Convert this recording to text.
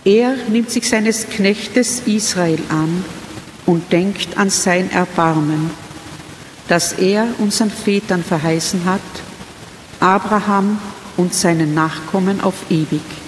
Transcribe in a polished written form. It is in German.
Er nimmt sich seines Knechtes Israel an und denkt an sein Erbarmen, das er unseren Vätern verheißen hat, Abraham und seinen Nachkommen auf ewig.